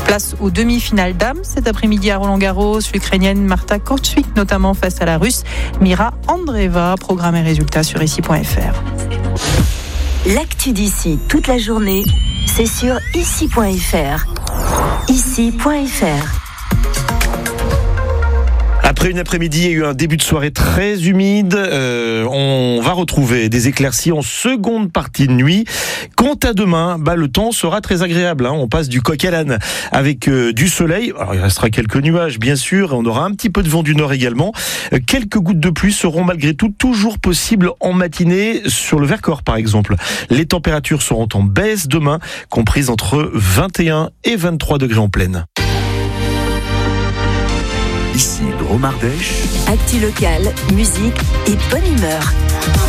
Place aux demi-finales dames cet après-midi à Roland-Garros. L'Ukrainienne Marta Kostyuk notamment face à la Russe Mira Andreeva. Programme et résultats sur ici.fr. L'actu d'ici toute la journée, c'est sur ici.fr. Ici.fr. Après une après-midi et un début de soirée très humide, on va retrouver des éclaircies en seconde partie de nuit. Quant à demain, le temps sera très agréable. On passe du coq à l'âne avec du soleil. Alors, il restera quelques nuages, bien sûr. On aura un petit peu de vent du nord également. Quelques gouttes de pluie seront malgré tout toujours possibles en matinée sur le Vercors, par exemple. Les températures seront en baisse demain, comprises entre 21 et 23 degrés en pleine. Ici, Drôme Ardèche. Actu locale, musique et bonne humeur.